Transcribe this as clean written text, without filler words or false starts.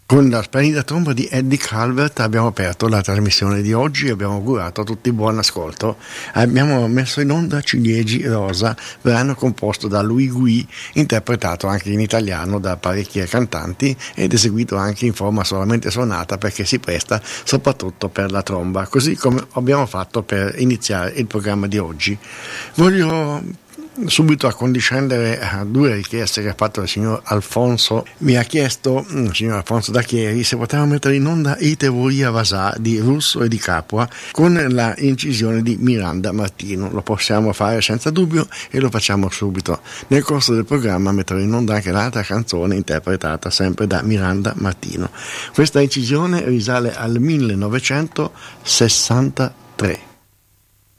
Con la splendida tromba di Eddie Calvert abbiamo aperto la trasmissione di oggi e abbiamo augurato a tutti buon ascolto. Abbiamo messo in onda Ciliegi Rosa, brano composto da Louis Gui, interpretato anche in italiano da parecchie cantanti ed eseguito anche in forma solamente suonata perché si presta soprattutto per la tromba, così come abbiamo fatto per iniziare il programma di oggi. Voglio subito accondiscendere a due richieste che ha fatto il signor Alfonso. Mi ha chiesto, il signor Alfonso da Chieri, se potevamo mettere in onda I Teoria Vasà di Russo e di Capua con la incisione di Miranda Martino. Lo possiamo fare senza dubbio e lo facciamo subito. Nel corso del programma metterò in onda anche l'altra canzone interpretata sempre da Miranda Martino. Questa incisione risale al 1963.